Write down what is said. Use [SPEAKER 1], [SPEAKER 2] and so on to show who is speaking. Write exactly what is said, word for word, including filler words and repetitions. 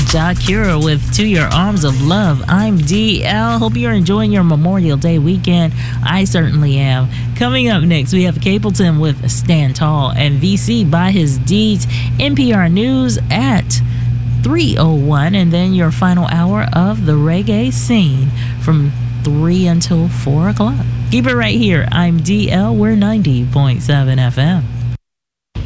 [SPEAKER 1] Dakira with To Your Arms of Love. I'm D L. Hope you're enjoying your Memorial Day weekend. I certainly am. Coming up next, we have Capleton with Stand Tall and V C by His Deeds. N P R News at three oh one, and then your final hour of the reggae scene from three until four o'clock. Keep it right here. I'm D L. We're ninety point seven F M.